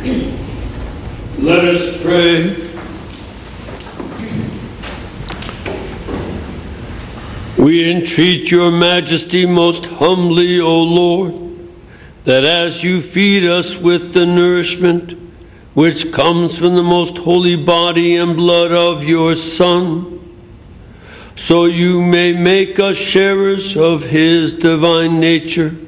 Let us pray. We entreat your majesty most humbly, O Lord, that as you feed us with the nourishment which comes from the most holy body and blood of your Son, so you may make us sharers of his divine nature,